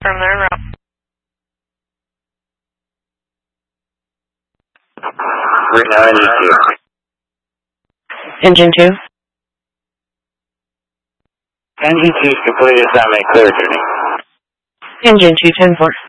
confirm their route. Right now, engine 2. Engine 2. Engine 2's completed assignment, clear, Judy. Engine 2, 10-4.